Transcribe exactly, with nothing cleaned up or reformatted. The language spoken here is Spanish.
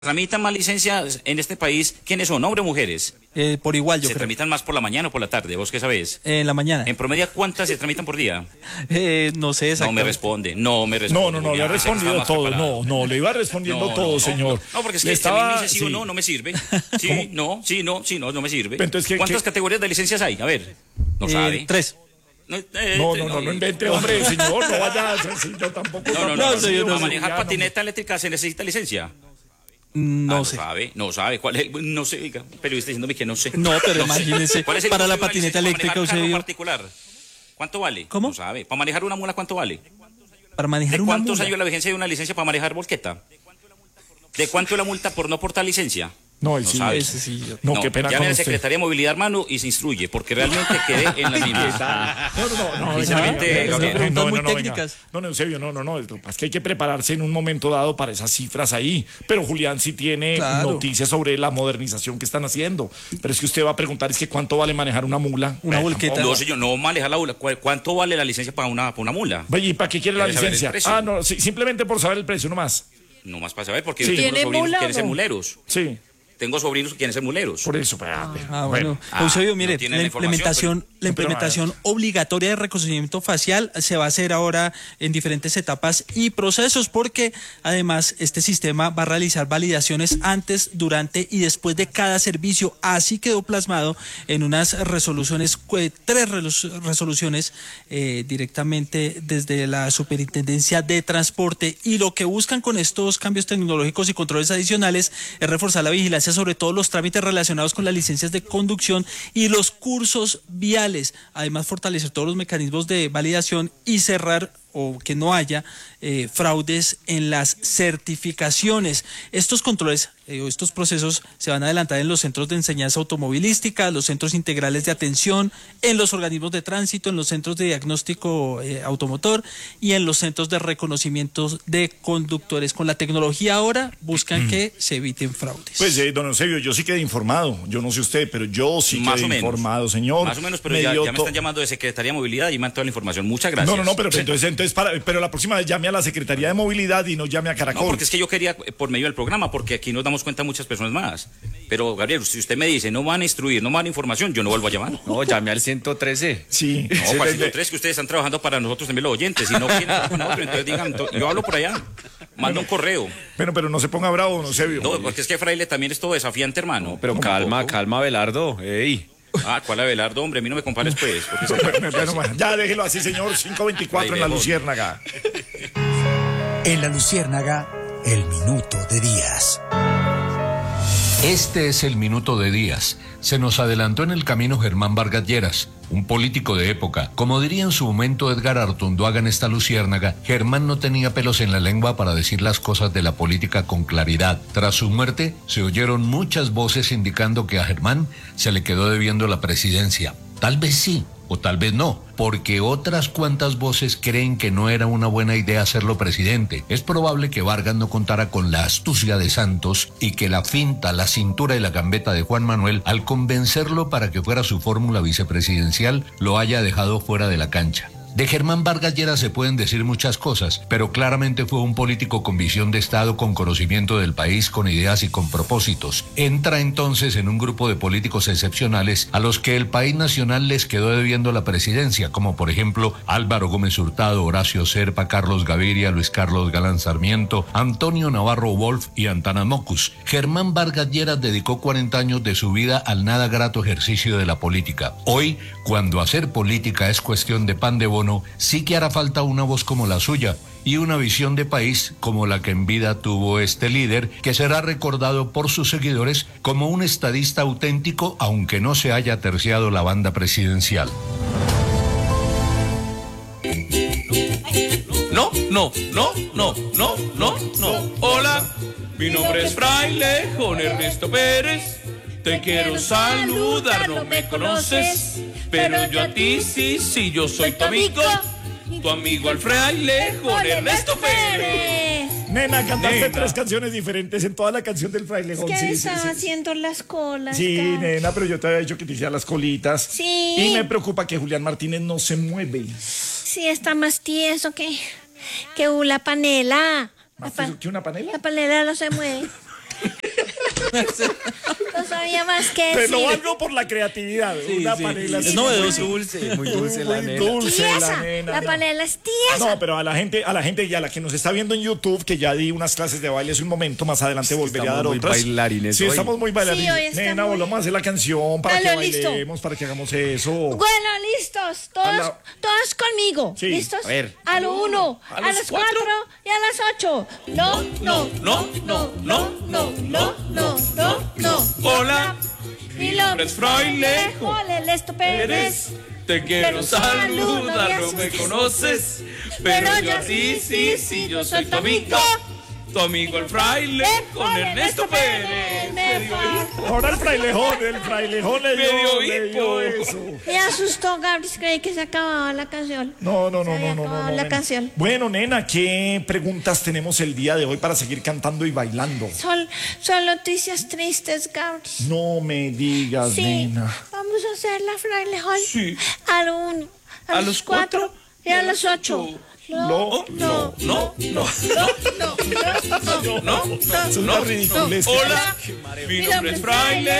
¿Tramitan más licencias en este país? ¿Quiénes son? ¿Hombres o mujeres? Eh, por igual, yo ¿Se creo. tramitan más por la mañana o por la tarde? ¿Vos qué sabés? En la mañana. ¿En promedio cuántas se tramitan por día? Eh, no sé No exactamente. me responde, no me responde. No, no, no, le ha Julián, sé que respondido está más todo. preparado. No, no, le iba respondiendo No, todo, no, señor. No, no, porque es Le que estaba- si a mí me dice sí o sí. no, no me sirve. Sí, ¿Cómo? no, sí, no, sí, no, no me sirve. Pero entonces, ¿qué- ¿Cuántas qué? categorías de licencias hay? A ver, no Eh, sabe. Tres. No, eh, No, eh, no, no, no invente, hombre, señor, no vaya a sí, yo tampoco. No, no, no, No, no, señor, no, no, para no, manejar ya, no. patineta eléctrica se necesita licencia. No Ah, sé. No sabe, no sabe. ¿Cuál es el- No sé, oiga, periodista diciéndome que no sé. No, pero sé. imagínese, ¿Cuál es el para la costo de una patineta licencia eléctrica, para manejar Eusebio? carro particular? ¿Cuánto vale? ¿Cómo? No sabe. ¿Para manejar una mula cuánto vale? Para ¿De manejar una cuántos mula. años la vigencia de una licencia para manejar volqueta? ¿De cuánto es la multa por no portar licencia? No, y No sí, sabe. Ese sí, yo- No, qué pena llame con a la usted. Secretaría de Movilidad, hermano, y se instruye, porque realmente quedé en las mismas. No, no, no, no, Sinceramente, venga, venga, Gabriel. no, Preguntas no, muy no, venga. técnicas. No, no, en serio, no, no, no, es que hay que prepararse en un momento dado para esas cifras ahí, pero Julián sí tiene Claro. noticias sobre la modernización que están haciendo, pero es que usted va a preguntar, es que ¿cuánto vale manejar una mula? Una Eh, volqueta. tampoco. No, señor, no manejar la mula. ¿Cu- ¿Cuánto vale la licencia para una, para una mula? Vaya, ¿y para qué quiere la ¿Quiere saber el licencia? precio? Ah, no, sí, simplemente por saber el precio nomás. No más para saber, porque Sí. yo tengo ¿Tiene sobrinos mula que o quieren ser no? muleros. Sí, Tengo sobrinos que quieren ser muleros. por eso. Ah, Ah, bueno. Ah, Eusebio, no mire, tienen la la información, implementación, la pero- implementación obligatoria de reconocimiento facial se va a hacer ahora en diferentes etapas y procesos, porque además este sistema va a realizar validaciones antes, durante y después de cada servicio. Así quedó plasmado en unas resoluciones, eh, tres resolu- resoluciones eh, directamente desde la Superintendencia de Transporte. Y lo que buscan con estos cambios tecnológicos y controles adicionales es reforzar la vigilancia sobre todos los trámites relacionados con las licencias de conducción y los cursos viales. Además, fortalecer todos los mecanismos de validación y cerrar o que no haya eh, fraudes en las certificaciones. Estos controles eh, o estos procesos se van a adelantar en los centros de enseñanza automovilística, los centros integrales de atención, en los organismos de tránsito, en los centros de diagnóstico eh, automotor y en los centros de reconocimiento de conductores. Con la tecnología ahora buscan que se eviten fraudes. Pues, eh, don Eusebio, yo sí quedé informado. Yo no sé usted, pero yo sí Más quedé o menos. informado, señor. Más o menos, pero Me ya, dio ya me to- están llamando de Secretaría de Movilidad y me dan toda la información. Muchas gracias. No, no, no, pero entonces, entonces para, pero la próxima vez llame a la Secretaría de Movilidad y no llame a Caracol. No, porque es que yo quería eh, por medio del programa, porque aquí nos damos cuenta muchas personas más. Pero, Gabriel, si usted me dice, no van a instruir, no van a dar información, yo no vuelvo a llamar. No, llame al ciento trece. Sí, No, sí, para le- tres que ustedes están trabajando para nosotros también los oyentes. Si no quieren hablar con nosotros, entonces digan, to- yo hablo por allá. Mando un correo. Bueno, pero no se ponga bravo, don Eusebio. No, porque es que Fraile también es todo desafiante, hermano. Pero calma, calma, Belardo. Ey. Ah, ¿cuál Abelardo, hombre? A mí no me compares, pues. porque es que- Bueno, bueno, bueno, ya déjelo así, señor. cinco veinticuatro en la Ahí lejos. Luciérnaga. En la Luciérnaga, el minuto de Díaz. Este es el minuto de Díaz. Se nos adelantó en el camino Germán Vargas Lleras, un político de época. Como diría en su momento Edgar Artunduaga en esta Luciérnaga, Germán no tenía pelos en la lengua para decir las cosas de la política con claridad. Tras su muerte, se oyeron muchas voces indicando que a Germán se le quedó debiendo la presidencia. Tal vez sí, o tal vez no, porque otras cuantas voces creen que no era una buena idea hacerlo presidente. Es probable que Vargas no contara con la astucia de Santos y que la finta, la cintura y la gambeta de Juan Manuel, al convencerlo para que fuera su fórmula vicepresidencial, lo haya dejado fuera de la cancha. De Germán Vargas Lleras se pueden decir muchas cosas, pero claramente fue un político con visión de Estado, con conocimiento del país, con ideas y con propósitos. Entra entonces en un grupo de políticos excepcionales a los que el país nacional les quedó debiendo la presidencia, como por ejemplo Álvaro Gómez Hurtado, Horacio Serpa, Carlos Gaviria, Luis Carlos Galán Sarmiento, Antonio Navarro Wolf y Antana Mocus. Germán Vargas Lleras dedicó cuarenta años de su vida al nada grato ejercicio de la política. Hoy, cuando hacer política es cuestión de pan de bono, sí que hará falta una voz como la suya y una visión de país como la que en vida tuvo este líder, que será recordado por sus seguidores como un estadista auténtico, aunque no se haya terciado la banda presidencial. No, no, no, no, no, no, no. Hola, mi nombre es Fraile Juan Ernesto Pérez. Te quiero saludar, no me conoces, pero yo a ti sí, sí, yo soy tu amigo, tu amigo el Fraile Juan Ernesto Pérez. Nena, cantaste Nena. tres canciones diferentes en toda la canción del frailejón. Es que Sí, sí, estaba sí. haciendo las colas. Sí, Cas. nena, pero yo te había dicho que te hiciera las colitas. Sí. Y me preocupa que Julián Martínez no se mueve. Sí, está más tieso que, que la panela. La, ¿Más pa- tieso que una panela? la panela no se mueve. No sabía más que Te decir. lo valgo por la creatividad. Una panela Es así. novedoso. Dulce, muy dulce la Muy nena. dulce la Tiesa, nena. la no. panela es tiesa. No, pero a la gente, a la gente y a la que nos está viendo en YouTube, que ya di unas clases de baile hace un momento, más adelante volveré a dar estamos muy otras. bailarines Sí, hoy. estamos muy bailarines. Sí, hoy está Nena, muy- volvamos a hacer la canción para Dale, que listo. bailemos, para que hagamos eso. Bueno, listos. Todos, A la- todos conmigo. Sí. ¿Listos? A ver. A lo uno, A a, los las cuatro. cuatro y a las ocho. No, no, no, no, no, no, no, no, no, no. Hola, Mi nombre es Fraile Joder, Lesto Pérez. Pérez. Te quiero Pero saludar, salud, no no me me conoces. Pero yo a ti, sí, sí, yo soy tu amigo. Tu amigo el fraile con Ernesto Pérez. Me Me dio fa- Ahora el frailejón, el frailejón le dio, Medio le hipo. dio eso. Me asustó, Gabriel. Creí que se acababa la canción. No, no, no, Se había no, no, no, acabado no, la nena. canción. Bueno, nena, ¿qué preguntas tenemos el día de hoy para seguir cantando y bailando? Son, son noticias tristes, Gabriel. No me digas, Sí, nena. vamos a hacer la frailejón. Sí. A lo uno, a, A los los cuatro cuatro y a las ocho. No, No, no, no, no, no, no, no, Es una no. ridiculez. Hola, mi nombre es Fraile